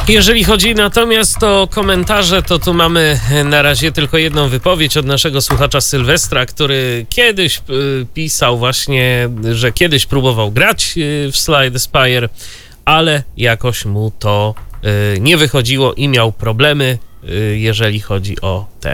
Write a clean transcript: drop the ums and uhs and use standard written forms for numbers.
Jeżeli chodzi natomiast o komentarze, to tu mamy na razie tylko jedną wypowiedź od naszego słuchacza Sylwestra, który kiedyś pisał właśnie, że kiedyś próbował grać w Slay Spire, ale jakoś mu to nie wychodziło i miał problemy, jeżeli chodzi o te